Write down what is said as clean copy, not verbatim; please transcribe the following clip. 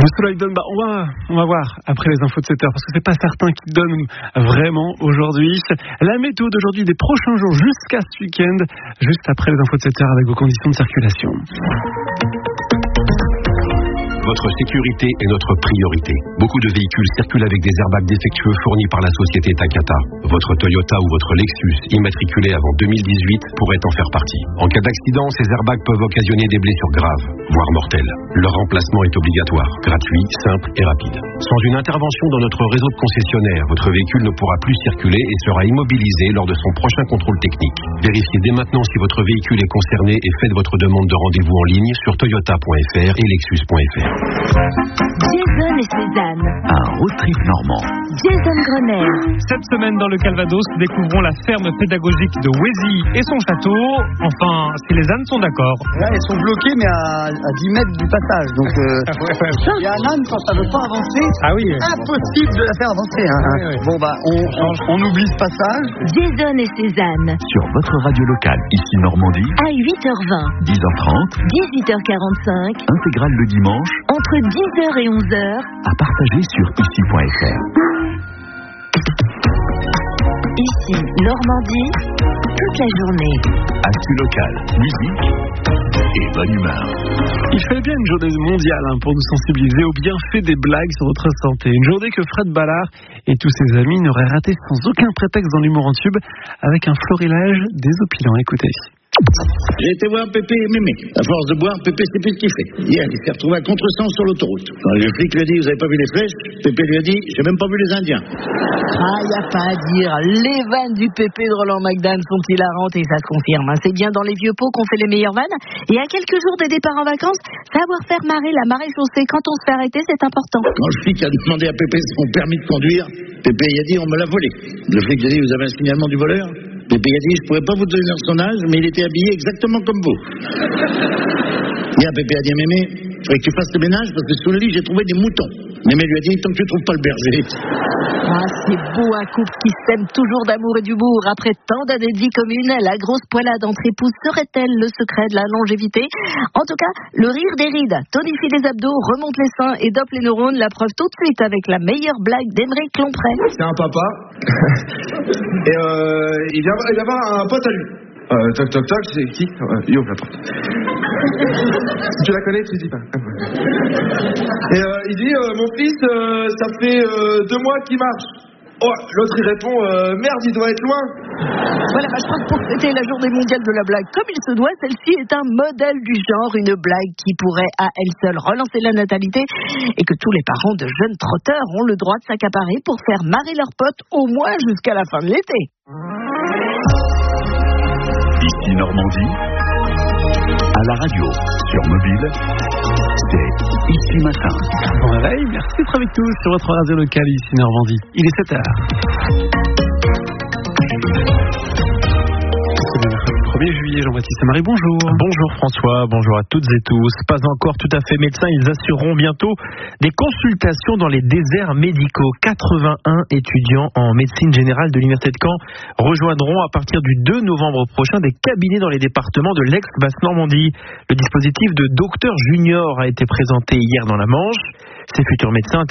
Le soleil donne, on va voir après les infos de 7h, parce que c'est pas certain qu'il donne vraiment aujourd'hui. La météo d'aujourd'hui des prochains jours jusqu'à ce week-end, juste après les infos de 7h avec vos conditions de circulation. Votre sécurité est notre priorité. Beaucoup de véhicules circulent avec des airbags défectueux fournis par la société Takata. Votre Toyota ou votre Lexus, immatriculé avant 2018, pourrait en faire partie. En cas d'accident, ces airbags peuvent occasionner des blessures graves, voire mortelles. Leur remplacement est obligatoire, gratuit, simple et rapide. Sans une intervention dans notre réseau de concessionnaires, votre véhicule ne pourra plus circuler et sera immobilisé lors de son prochain contrôle technique. Vérifiez dès maintenant si votre véhicule est concerné et faites votre demande de rendez-vous en ligne sur toyota.fr et lexus.fr. Jason et Cézanne. Un road trip normand. Jason Grener. Cette semaine dans le Calvados, découvrons la ferme pédagogique de Wézy et son château. Enfin, si les ânes sont d'accord. Là, ils sont bloqués, mais à 10 mètres du passage. Donc, il y a un âne, quand ça ne veut pas avancer, impossible de la faire avancer. Hein. Bon, on oublie ce passage. Jason et Cézanne. Sur votre radio locale, ici Normandie. À 8h20. 10h30. 18h45. Intégrale le dimanche. Entre 10h et 11h. À partager sur ici.fr. Ici, Normandie, toute la journée. Actu local, musique et bonne humeur. Il fallait bien une journée mondiale pour nous sensibiliser aux bienfaits des blagues sur notre santé. Une journée que Fred Ballard et tous ses amis n'auraient raté sans aucun prétexte dans l'humour en tube, avec un florilège désopilant. Écoutez. J'ai été voir Pépé et Mémé. À force de boire, Pépé sait plus ce qu'il fait. Hier, il s'est retrouvé à contresens sur l'autoroute. Quand le flic lui a dit, vous avez pas vu les flèches? Pépé lui a dit, j'ai même pas vu les Indiens. Y a pas à dire. Les vannes du Pépé de Roland McDan sont hilarantes et ça se confirme. C'est bien dans les vieux pots qu'on fait les meilleures vannes. Et à quelques jours des départs en vacances, savoir faire marrer la marée chaussée quand on se fait arrêter, c'est important. Quand le flic a demandé à Pépé son permis de conduire, Pépé il a dit, on me l'a volé. Le flic lui a dit, vous avez un signalement du voleur? Pépé a dit, je pourrais pas vous donner son âge, mais il était habillé exactement comme vous. Hier, Pépé a dit à Mémé, il faudrait que tu fasses le ménage parce que sous le lit, j'ai trouvé des moutons. Mémé lui a dit, tant que tu trouves pas le berger. C'est beau un couple qui s'aime toujours d'amour et d'humour. Après tant d'années de vie commune, la grosse poilade entre épouses serait-elle le secret de la longévité? En tout cas, le rire des rides tonifie les abdos, remonte les seins et dope les neurones. La preuve tout de suite avec la meilleure blague d'Aymeric Lompré. C'est un papa et il vient voir un pote à lui. Toc toc toc, c'est qui? Il ouvre la porte. Tu la connais, tu dis pas. Et il dit, mon fils, ça fait 2 mois qu'il marche. Oh, l'autre il répond, merde, il doit être loin. Voilà, je crois que pour fêter la journée mondiale de la blague comme il se doit, celle-ci est un modèle du genre, une blague qui pourrait à elle seule relancer la natalité et que tous les parents de jeunes trotteurs ont le droit de s'accaparer pour faire marrer leurs potes au moins jusqu'à la fin de l'été. Ici Normandie, à la radio, sur mobile, c'est Ici Matin. Bon réveil, merci d'être avec nous sur votre radio locale ici Normandie. Il est 7h. C'est le 1er juillet, Jean-Baptiste Marie, bonjour. Bonjour François, bonjour à toutes et tous. Pas encore tout à fait médecins, ils assureront bientôt des consultations dans les déserts médicaux. 81 étudiants en médecine générale de l'Université de Caen rejoindront à partir du 2 novembre prochain des cabinets dans les départements de l'ex-Basse-Normandie. Le dispositif de docteur junior a été présenté hier dans la Manche. Ces futurs médecins